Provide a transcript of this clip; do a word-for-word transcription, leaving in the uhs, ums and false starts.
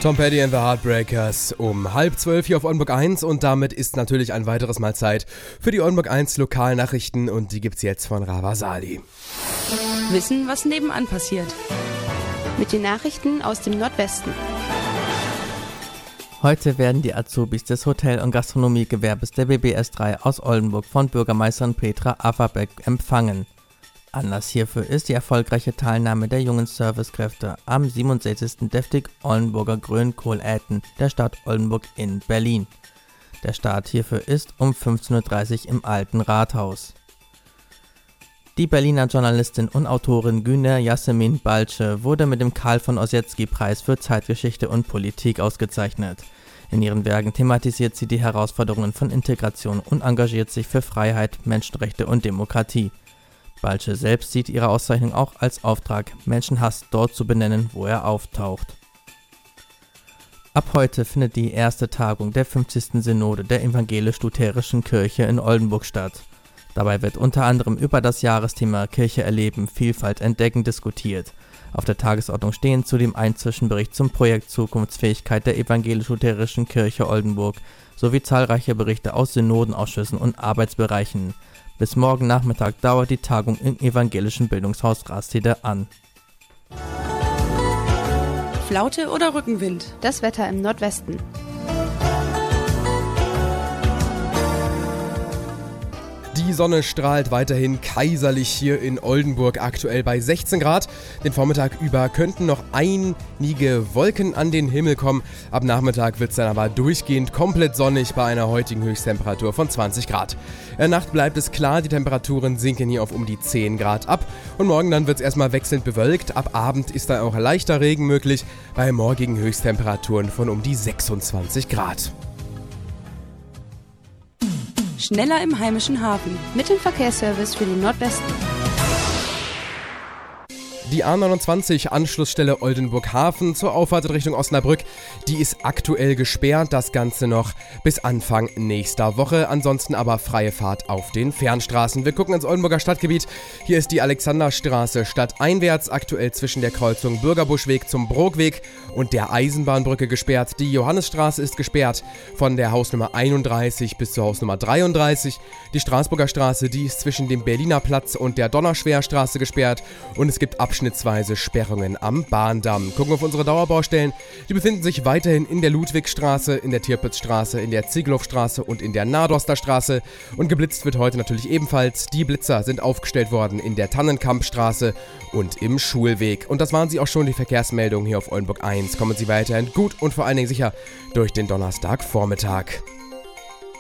Tom Petty and the Heartbreakers um halb zwölf hier auf Oldenburg eins und damit ist natürlich ein weiteres Mal Zeit für die Oldenburg eins Lokalnachrichten und die gibt's jetzt von Rava Sali. Wissen, was nebenan passiert. Mit den Nachrichten aus dem Nordwesten. Heute werden die Azubis des Hotel- und Gastronomiegewerbes der B B S drei aus Oldenburg von Bürgermeisterin Petra Averbeck empfangen. Anlass hierfür ist die erfolgreiche Teilnahme der jungen Servicekräfte am siebenundsechzigsten Deftig Oldenburger Grünkohl-Äten der Stadt Oldenburg in Berlin. Der Start hierfür ist um fünfzehn Uhr dreißig im Alten Rathaus. Die Berliner Journalistin und Autorin Güner Yasemin Balce wurde mit dem Karl von Ossietzky-Preis für Zeitgeschichte und Politik ausgezeichnet. In ihren Werken thematisiert sie die Herausforderungen von Integration und engagiert sich für Freiheit, Menschenrechte und Demokratie. Balce selbst sieht ihre Auszeichnung auch als Auftrag, Menschenhass dort zu benennen, wo er auftaucht. Ab heute findet die erste Tagung der fünfzigsten Synode der Evangelisch-Lutherischen Kirche in Oldenburg statt. Dabei wird unter anderem über das Jahresthema Kirche erleben, Vielfalt entdecken diskutiert. Auf der Tagesordnung stehen zudem ein Zwischenbericht zum Projekt Zukunftsfähigkeit der Evangelisch-Lutherischen Kirche Oldenburg sowie zahlreiche Berichte aus Synodenausschüssen und Arbeitsbereichen. Bis morgen Nachmittag dauert die Tagung im evangelischen Bildungshaus Rastede an. Flaute oder Rückenwind? Das Wetter im Nordwesten. Die Sonne strahlt weiterhin kaiserlich hier in Oldenburg, aktuell bei sechzehn Grad. Den Vormittag über könnten noch einige Wolken an den Himmel kommen. Ab Nachmittag wird es dann aber durchgehend komplett sonnig bei einer heutigen Höchsttemperatur von zwanzig Grad. In der Nacht bleibt es klar, die Temperaturen sinken hier auf um die zehn Grad ab. Und morgen dann wird es erstmal wechselnd bewölkt. Ab Abend ist dann auch leichter Regen möglich bei morgigen Höchsttemperaturen von um die sechsundzwanzig Grad. Schneller im heimischen Hafen. Mit dem Verkehrsservice für den Nordwesten. Die A neunundzwanzig Anschlussstelle Oldenburg Hafen zur Auffahrt in Richtung Osnabrück, die ist aktuell gesperrt, das Ganze noch bis Anfang nächster Woche. Ansonsten aber freie Fahrt auf den Fernstraßen. Wir gucken ins Oldenburger Stadtgebiet. Hier ist die Alexanderstraße stadteinwärts, aktuell zwischen der Kreuzung Bürgerbuschweg zum Brogweg und der Eisenbahnbrücke gesperrt. Die Johannisstraße ist gesperrt von der Hausnummer einunddreißig bis zur Hausnummer dreiunddreißig. Die Straßburger Straße, die ist zwischen dem Berliner Platz und der Donnerschwerstraße gesperrt und es gibt abschnittsweise Sperrungen am Bahndamm. Gucken wir auf unsere Dauerbaustellen. Die befinden sich weiterhin in der Ludwigstraße, in der Tirpitzstraße, in der Ziegelhofstraße und in der Nadosterstraße. Und geblitzt wird heute natürlich ebenfalls. Die Blitzer sind aufgestellt worden in der Tannenkampstraße und im Schulweg. Und das waren sie auch schon, die Verkehrsmeldungen hier auf Oldenburg eins. Kommen Sie weiterhin gut und vor allen Dingen sicher durch den Donnerstagvormittag.